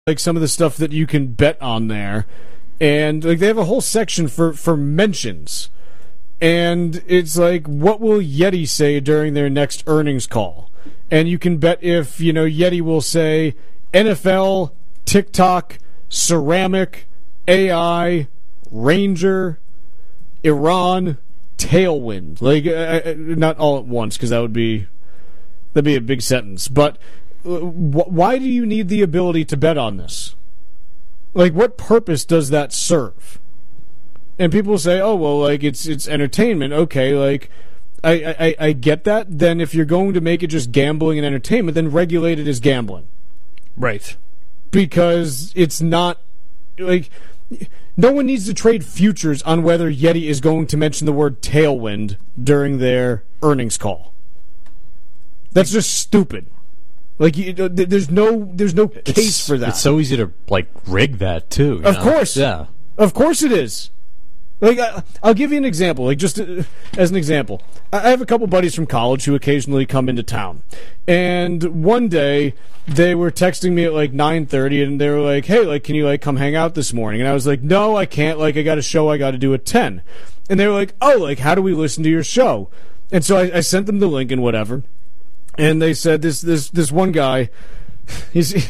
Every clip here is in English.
like some of the stuff that you can bet on there, and like they have a whole section for mentions, and it's like, what will Yeti say during their next earnings call? And you can bet if, Yeti will say NFL, TikTok, ceramic, AI, Ranger, Iran, tailwind. Like, not all at once, because that'd be a big sentence. But why do you need the ability to bet on this? Like, what purpose does that serve? And people say, oh, well, like, it's entertainment. Okay, like, I get that. Then if you're going to make it just gambling and entertainment, then regulate it as gambling. Right. Because it's not, like, no one needs to trade futures on whether Yeti is going to mention the word tailwind during their earnings call. That's just stupid. Like, there's no case for that. It's so easy to, like, rig that, too. Of course. Yeah. Of course it is. Like, I'll give you an example. Like, just as an example, I have a couple buddies from college who occasionally come into town. And one day, they were texting me at, like, 9:30, and they were like, hey, like, can you, like, come hang out this morning? And I was like, no, I can't. Like, I got a show I got to do at 10. And they were like, oh, like, how do we listen to your show? And so I sent them the link and whatever. And they said this one guy, his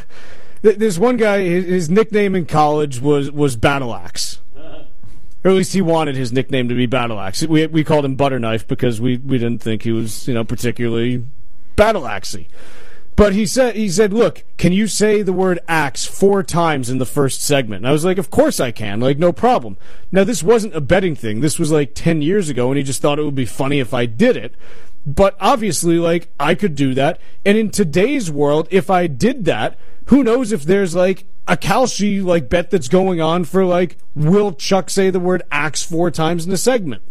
nickname in college was Battle Axe. Or at least he wanted his nickname to be Battle Axe. We called him Butterknife because we didn't think he was, particularly battle axey. But he said, look, can you say the word axe 4 times in the first segment? And I was like, of course I can, like, no problem. Now, this wasn't a betting thing. This was like 10 years ago, and he just thought it would be funny if I did it. But obviously, like, I could do that. And in today's world, if I did that, who knows if there's, like, a Kalshi, like, bet that's going on for, like, will Chuck say the word axe 4 times in a segment?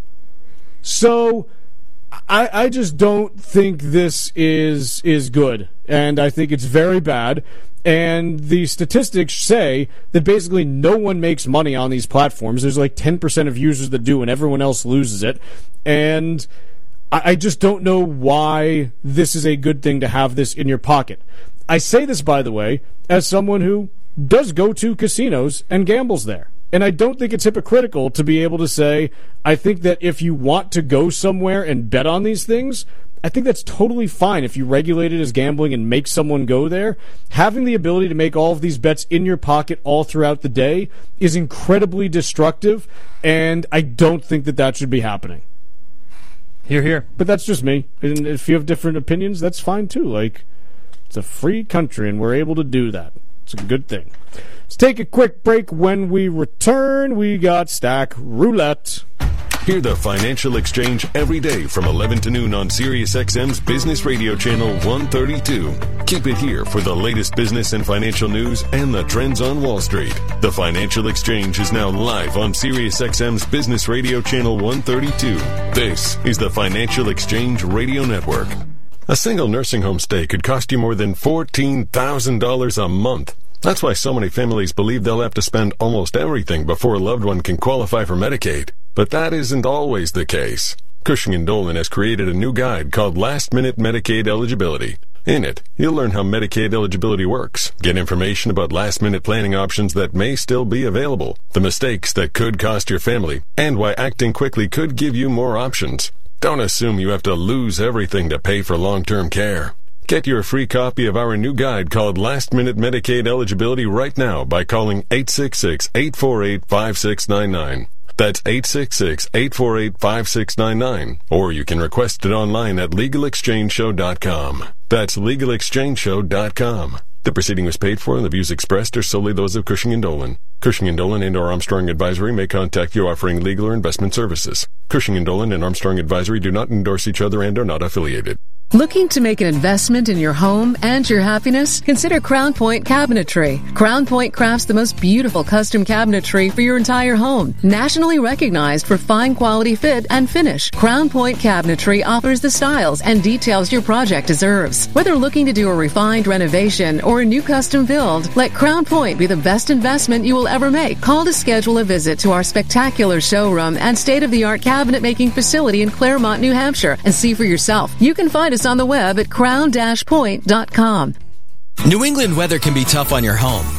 So I just don't think this is good. And I think it's very bad. And the statistics say that basically no one makes money on these platforms. There's like 10% of users that do, and everyone else loses it. And I just don't know why this is a good thing to have this in your pocket. I say this, by the way, as someone who does go to casinos and gambles there. And I don't think it's hypocritical to be able to say, I think that if you want to go somewhere and bet on these things, I think that's totally fine if you regulate it as gambling and make someone go there. Having the ability to make all of these bets in your pocket all throughout the day is incredibly destructive, and I don't think that should be happening. Hear, hear. But that's just me. And if you have different opinions, that's fine too. Like, it's a free country, and we're able to do that. It's a good thing. Let's take a quick break. When we return, we got Stack Roulette. Hear the Financial Exchange every day from 11 to noon on SiriusXM's Business Radio Channel 132. Keep it here for the latest business and financial news and the trends on Wall Street. The Financial Exchange is now live on SiriusXM's Business Radio Channel 132. This is the Financial Exchange Radio Network. A single nursing home stay could cost you more than $14,000 a month. That's why so many families believe they'll have to spend almost everything before a loved one can qualify for Medicaid. But that isn't always the case. Cushing & Dolan has created a new guide called Last Minute Medicaid Eligibility. In it, you'll learn how Medicaid eligibility works, get information about last-minute planning options that may still be available, the mistakes that could cost your family, and why acting quickly could give you more options. Don't assume you have to lose everything to pay for long-term care. Get your free copy of our new guide called Last Minute Medicaid Eligibility right now by calling 866-848-5699. That's 866-848-5699. Or you can request it online at LegalExchangeShow.com. That's LegalExchangeShow.com. The proceeding was paid for, and the views expressed are solely those of Cushing & Dolan. Cushing & Dolan and or Armstrong Advisory may contact you offering legal or investment services. Cushing & Dolan and Armstrong Advisory do not endorse each other and are not affiliated. Looking to make an investment in your home and your happiness? Consider Crown Point Cabinetry. Crown Point crafts the most beautiful custom cabinetry for your entire home. Nationally recognized for fine quality fit and finish, Crown Point Cabinetry offers the styles and details your project deserves. Whether looking to do a refined renovation or a new custom build, let Crown Point be the best investment you will ever make. Call to schedule a visit to our spectacular showroom and state-of-the-art cabinet making facility in Claremont, New Hampshire, and see for yourself. You can find us on the web at crown-point.com. New England weather can be tough on your home.